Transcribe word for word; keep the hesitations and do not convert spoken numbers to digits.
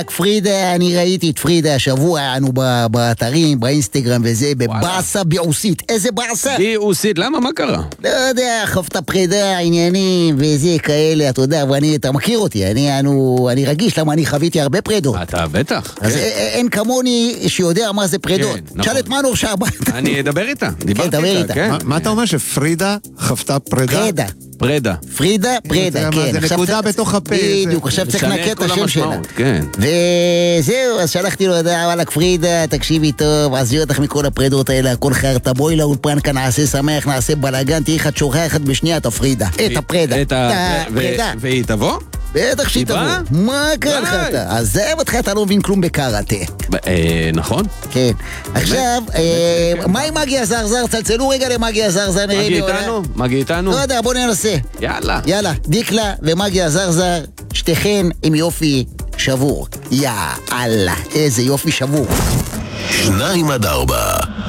פרידה, אני ראיתי את פרידה השבוע, אנו באתרים, באינסטגרם וזה, בבאסה ביעוסית. איזה באסה? ביעוסית, למה? מה קרה? לא יודע, חפת פרידה, עניינים וזה כאלה, אתה יודע, ואני, אתה מכיר אותי, אני, אנו, אני רגיש, למה אני חוויתי הרבה פרידות. אתה בטח. אז אין כמוני שיודע מה זה פרידות. שאל את מנו שהבת. אני אדבר איתה, דיברתי איתה. מה אתה אומר, שפרידה חפתה פרידה? פרידה. פרידה. פרידה, פרידה, כן. זה נקודה בתוך הפה. בדיוק, עכשיו צריך לנקה את השם שלה. כן. וזהו, אז שלחתי לו, וואלק פרידה, תקשיבי טוב, עזבי אותך מכל הפרידות האלה, הכל חרטה, בואי לאולפן כאן, נעשה שמח, נעשה בלגן, תהי אחד שוכחת בשנייה את הפרידה. את הפרידה. את הפרידה. והיא תבוא? בטח שהיא תבוא. מה קרה לך אתה? אז זה אותך, אתה לא מבין כלום בקראטה. נכון. כן. עכשיו, מה עם מגי הזרזר? צלצלו רגע למגי הזרזר. מגי איתנו? מגי איתנו? לא יודע, בוא ננסה. יאללה. יאללה, דיקלה ומגי הזרזר, שתיכן עם יופי שבור. יאללה, איזה יופי שבור. שניים עד ארבע.